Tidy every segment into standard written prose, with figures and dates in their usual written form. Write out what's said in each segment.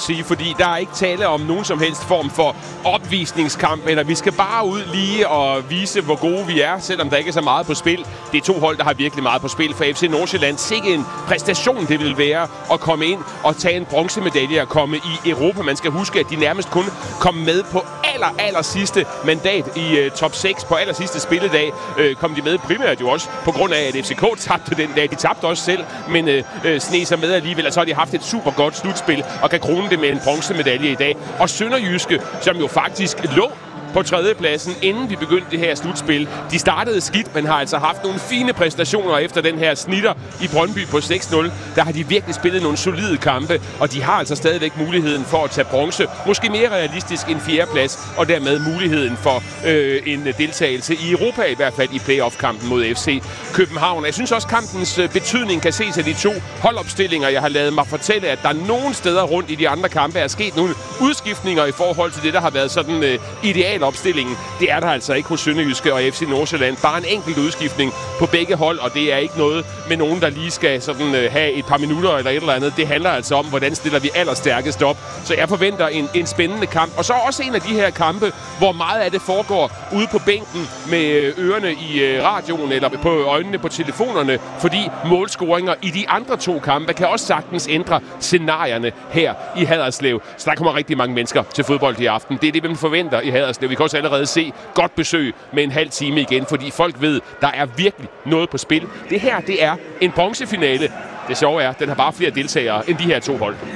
sige, fordi der er ikke tale om nogen som helst form for opvisningskamp, eller vi skal bare ud lige og vise, hvor gode vi er, selvom der ikke er så meget på spil. Det er to hold, der har virkelig meget på spil for FC Nordsjælland. Sikke en præstation det vil være at komme ind og tage en bronzemedalje og komme i Europa. Man skal huske, at de nærmest kun kom med på aller sidste mandat i top 6 på aller sidste spilledag. Kom de med primært jo også på grund af, at FCK tabte den dag. De tabte også selv, men sne sig med alligevel. Og så har de haft et super godt slutspil og kan krone det med en bronzemedalje i dag. Og SønderjyskE, som jo faktisk lå på tredjepladsen, inden vi begyndte det her slutspil. De startede skidt, men har altså haft nogle fine præstationer efter den her snitter i Brøndby på 6-0. Der har de virkelig spillet nogle solide kampe, og de har altså stadigvæk muligheden for at tage bronze. Måske mere realistisk end fjerdeplads, og dermed muligheden for en deltagelse i Europa, i hvert fald i playoff-kampen mod FC København. Jeg synes også, kampens betydning kan ses af de to holdopstillinger. Jeg har lavet mig fortælle, at der nogle steder rundt i de andre kampe er sket nogle udskiftninger i forhold til det, der har været sådan idealopstillingen. Det er der altså ikke hos SønderjyskE og FC Nordsjælland. Bare en enkelt udskiftning på begge hold, og det er ikke noget med nogen, der lige skal sådan have et par minutter eller et eller andet. Det handler altså om, hvordan stiller vi allerstærkest op. Så jeg forventer en spændende kamp. Og så også en af de her kampe, hvor meget af det foregår ude på bænken med ørerne i radioen eller på øjnene på telefonerne, fordi målscoringer i de andre to kampe kan også sagtens ændre scenarierne her i Haderslev. Så der kommer rigtig mange mennesker til fodbold i aften. Det er det, vi forventer i Haderslev. Vi kan også allerede se godt besøg med en halv time igen, fordi folk ved, der er virkelig noget på spil. Det her, det er en bronzefinale. Det sjove er, den har bare flere deltagere end de her to hold.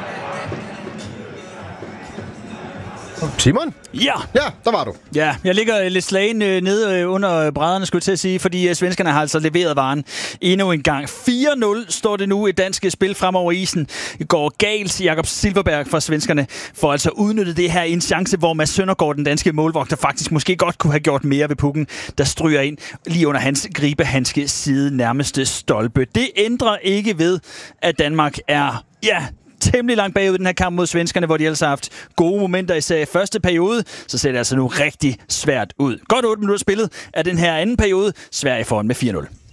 Simon? Ja, der var du. Ja, jeg ligger lidt slagen nede under brædderne, skulle jeg til at sige, fordi svenskerne har altså leveret varen endnu en gang. 4-0 står det nu i dansk spil fremover isen. Det går galt. Jakob Silfverberg fra svenskerne får altså udnyttet det her i en chance, hvor Mads Søndergaard, den danske målvogter, faktisk måske godt kunne have gjort mere ved pukken, der stryger ind lige under hans gribehandske side nærmeste stolpe. Det ændrer ikke ved, at Danmark er temmelig langt bagud i den her kamp mod svenskerne, hvor de ellers har haft gode momenter især i første periode, så ser det altså nu rigtig svært ud. Godt 8 minutter spillet af den her anden periode. Sverige foran med 4-0.